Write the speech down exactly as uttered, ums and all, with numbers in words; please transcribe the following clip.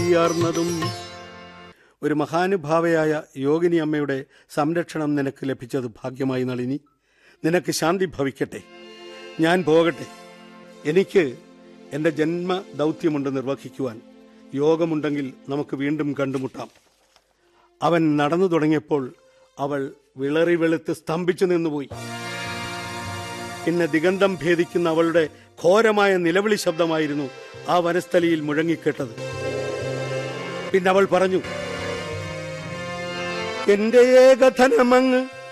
ശക്തിയാർന്നതും. ഒരു മഹാനുഭാവയായ യോഗിനി അമ്മയുടെ സംരക്ഷണം നിനക്ക് ലഭിച്ചത് ഭാഗ്യമായി നളിനി. നിനക്ക് ശാന്തി ഭവിക്കട്ടെ. ഞാൻ പോകട്ടെ. എനിക്ക് എൻ്റെ ജന്മ ദൗത്യമുണ്ട് നിർവഹിക്കുവാൻ. യോഗമുണ്ടെങ്കിൽ നമുക്ക് വീണ്ടും കണ്ടുമുട്ടാം. അവൻ നടന്നു തുടങ്ങിയപ്പോൾ അവൾ വിളറി വെളുത്ത് സ്തംഭിച്ചു നിന്നുപോയി. പിന്നെ ദിഗന്ധം ഭേദിക്കുന്ന അവളുടെ ഘോരമായ നിലവിളി ശബ്ദമായിരുന്നു ആ വനസ്ഥലിയിൽ മുഴങ്ങിക്കേട്ടത്. പിന്നെ അവൾ പറഞ്ഞു, എന്റെ ഏകധനമങ്ങ്